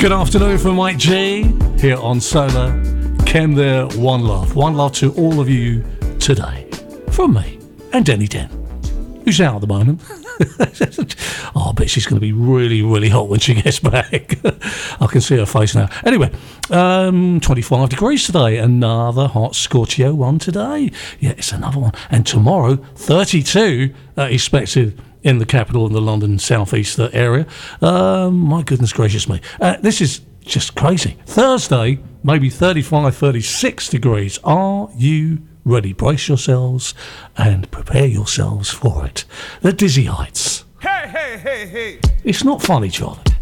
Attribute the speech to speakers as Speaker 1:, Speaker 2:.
Speaker 1: Good afternoon from Mike G here on Solar. Ken there, one love. One love to all of you today. From me and Denny Den, who's out at the moment. Oh, I bet she's going to be really, really hot when she gets back. I can see her face now. Anyway, 25 degrees today. Another hot Scorchio one today. Yeah, it's another one. And tomorrow, 32 expected in the capital in the London southeast area. My goodness gracious me. This is just crazy. Thursday, maybe 35, 36 degrees. Are you ready? Brace yourselves and prepare yourselves for it. The dizzy heights.
Speaker 2: Hey, hey, hey, hey.
Speaker 1: It's not funny, Charlie.